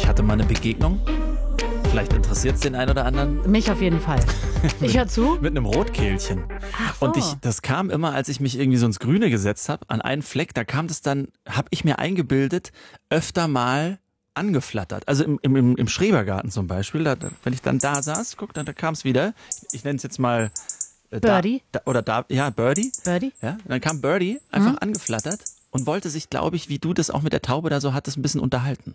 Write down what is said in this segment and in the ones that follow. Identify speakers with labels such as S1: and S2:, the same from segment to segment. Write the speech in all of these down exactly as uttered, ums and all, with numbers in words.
S1: hatte mal eine Begegnung. Vielleicht interessiert es den einen oder anderen.
S2: Mich auf jeden Fall. Ich höre zu.
S1: Mit einem Rotkehlchen.
S2: Ach so.
S1: Und ich, das kam immer, als ich mich irgendwie so ins Grüne gesetzt habe, an einen Fleck, da kam das dann, habe ich mir eingebildet, öfter mal angeflattert. Also im, im, im Schrebergarten zum Beispiel, da, wenn ich dann da saß, guck, dann da kam es wieder. Ich nenne es jetzt mal äh,
S2: Birdie.
S1: Da, da, oder da, ja, Birdie.
S2: Birdie.
S1: Ja, und dann kam Birdie einfach
S2: Mhm.
S1: angeflattert und wollte sich, glaube ich, wie du das auch mit der Taube da so hattest, ein bisschen unterhalten.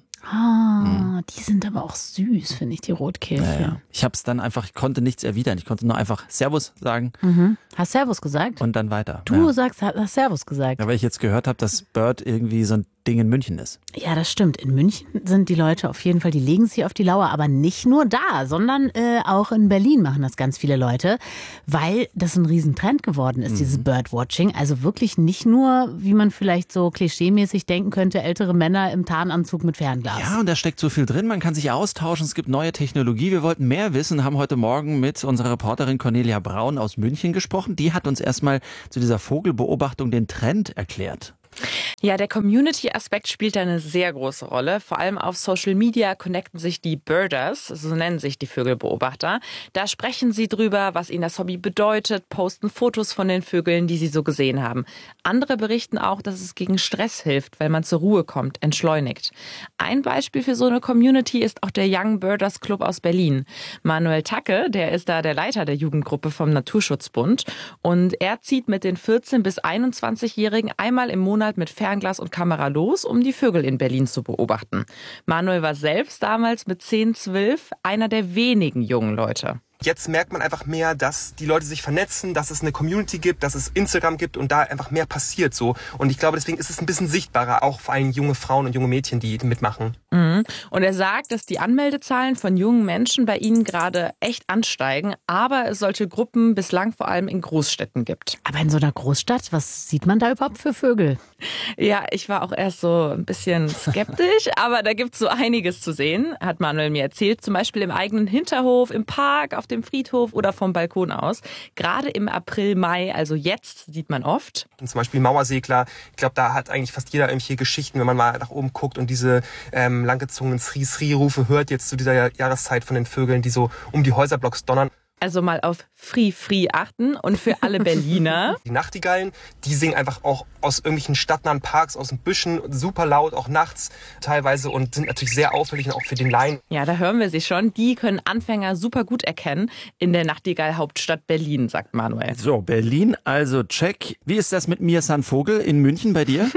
S2: Ah, die sind aber auch süß, finde ich, die Rotkehlchen.
S1: Ja, ja. Ich habe es dann einfach, ich konnte nichts erwidern. Ich konnte nur einfach Servus sagen
S2: Mhm. Hast Servus gesagt?
S1: und dann weiter.
S2: Du
S1: ja.
S2: sagst, hast Servus gesagt.
S1: Ja, weil ich jetzt gehört habe, dass Bird irgendwie so ein Ding in München ist.
S2: Ja, das stimmt. In München sind die Leute auf jeden Fall, die legen sich auf die Lauer, aber nicht nur da, sondern äh, auch in Berlin machen das ganz viele Leute, weil das ein Riesentrend geworden ist, mhm. dieses Birdwatching. Also wirklich nicht nur, wie man vielleicht so klischeemäßig denken könnte, ältere Männer im Tarnanzug mit Fernglas.
S1: Ja, und da steckt so viel drin. Man kann sich austauschen. Es gibt neue Technologie. Wir wollten mehr wissen, haben heute Morgen mit unserer Reporterin Cornelia Braun aus München gesprochen. Die hat uns erstmal zu dieser Vogelbeobachtung den Trend erklärt.
S3: Ja, der Community-Aspekt spielt da eine sehr große Rolle. Vor allem auf Social Media connecten sich die Birders, so nennen sich die Vögelbeobachter. Da sprechen sie drüber, was ihnen das Hobby bedeutet, posten Fotos von den Vögeln, die sie so gesehen haben. Andere berichten auch, dass es gegen Stress hilft, weil man zur Ruhe kommt, entschleunigt. Ein Beispiel für so eine Community ist auch der Young Birders Club aus Berlin. Manuel Tacke, der ist da der Leiter der Jugendgruppe vom Naturschutzbund. Und er zieht mit den vierzehn- bis einundzwanzigjährigen einmal im Monat mit Fernglas und Kamera los, um die Vögel in Berlin zu beobachten. Manuel war selbst damals mit zehn, zwölf einer der wenigen jungen Leute.
S4: Jetzt merkt man einfach mehr, dass die Leute sich vernetzen, dass es eine Community gibt, dass es Instagram gibt und da einfach mehr passiert so. Und ich glaube, deswegen ist es ein bisschen sichtbarer, auch vor allem junge Frauen und junge Mädchen, die mitmachen.
S3: Mhm. Und er sagt, dass die Anmeldezahlen von jungen Menschen bei ihnen gerade echt ansteigen, aber es solche Gruppen bislang vor allem in Großstädten gibt.
S2: Aber in so einer Großstadt, was sieht man da überhaupt für Vögel?
S3: Ja, ich war auch erst so ein bisschen skeptisch, aber da gibt es so einiges zu sehen, hat Manuel mir erzählt. Zum Beispiel im eigenen Hinterhof, im Park, auf dem Friedhof oder vom Balkon aus. Gerade im April, Mai, also jetzt, sieht man oft.
S4: Und zum Beispiel Mauersegler, ich glaube, da hat eigentlich fast jeder irgendwelche Geschichten, wenn man mal nach oben guckt und diese ähm, langgezogenen Sri-Sri-Rufe hört jetzt zu dieser Jahreszeit von den Vögeln, die so um die Häuserblocks donnern.
S3: Also mal auf Free Free achten und für alle Berliner.
S4: Die Nachtigallen, die singen einfach auch aus irgendwelchen stadtnahen Parks, aus den Büschen, super laut, auch nachts teilweise und sind natürlich sehr auffällig und auch für den Laien.
S3: Ja, da hören wir sie schon. Die können Anfänger super gut erkennen in der Nachtigall-Hauptstadt Berlin, sagt Manuel.
S1: So, Berlin, also check. Wie ist das mit Mir San Vogel in München bei dir?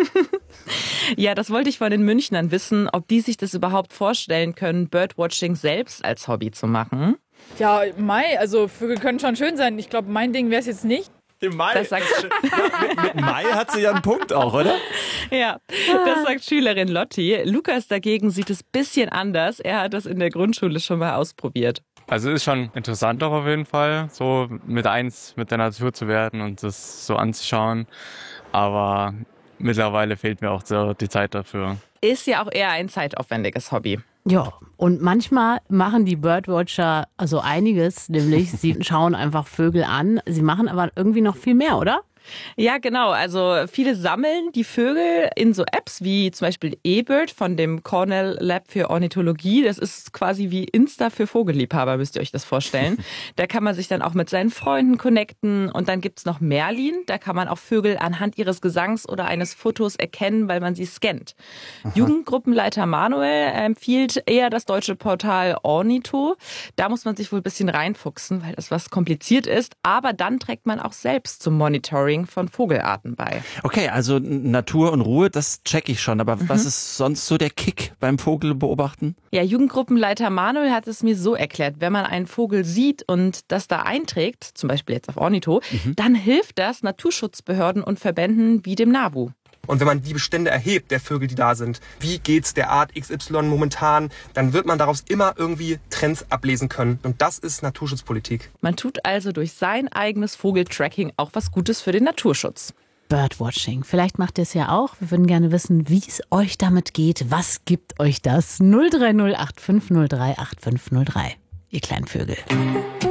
S3: Ja, das wollte ich von den Münchnern wissen, ob die sich das überhaupt vorstellen können, Birdwatching selbst als Hobby zu machen.
S5: Ja, Mai, also Vögel können schon schön sein. Ich glaube, mein Ding wäre es jetzt nicht.
S1: Im Mai.
S3: Das sagt
S1: ja, mit, mit Mai hat sie ja einen Punkt auch, oder?
S3: Ja, das sagt Schülerin Lotti. Lukas dagegen sieht es ein bisschen anders. Er hat das in der Grundschule schon mal ausprobiert.
S6: Also ist schon interessant auch auf jeden Fall, so mit eins mit der Natur zu werden und das so anzuschauen. Aber mittlerweile fehlt mir auch so die Zeit dafür.
S3: Ist ja auch eher ein zeitaufwendiges Hobby.
S2: Ja, und manchmal machen die Birdwatcher also einiges, nämlich sie schauen einfach Vögel an. Sie machen aber irgendwie noch viel mehr, oder?
S3: Ja, genau. Also viele sammeln die Vögel in so Apps wie zum Beispiel eBird von dem Cornell Lab für Ornithologie. Das ist quasi wie Insta für Vogelliebhaber, müsst ihr euch das vorstellen. Da kann man sich dann auch mit seinen Freunden connecten. Und dann gibt's noch Merlin. Da kann man auch Vögel anhand ihres Gesangs oder eines Fotos erkennen, weil man sie scannt. Aha. Jugendgruppenleiter Manuel empfiehlt eher das deutsche Portal Ornitho. Da muss man sich wohl ein bisschen reinfuchsen, weil das was kompliziert ist. Aber dann trägt man auch selbst zum Monitoring von Vogelarten bei.
S1: Okay, also Natur und Ruhe, das check ich schon. Aber
S3: mhm.
S1: was ist sonst so der Kick beim Vogelbeobachten?
S3: Ja, Jugendgruppenleiter Manuel hat es mir so erklärt, wenn man einen Vogel sieht und das da einträgt, zum Beispiel jetzt auf Ornitho, mhm. dann hilft das Naturschutzbehörden und Verbänden wie dem NABU.
S4: Und wenn man die Bestände erhebt, der Vögel, die da sind, wie geht's der Art X Y momentan, dann wird man daraus immer irgendwie Trends ablesen können. Und das ist Naturschutzpolitik.
S3: Man tut also durch sein eigenes Vogeltracking auch was Gutes für den Naturschutz.
S2: Birdwatching. Vielleicht macht ihr es ja auch. Wir würden gerne wissen, wie es euch damit geht. Was gibt euch das? null drei null acht fünf null drei acht fünf null drei. Ihr kleinen Vögel.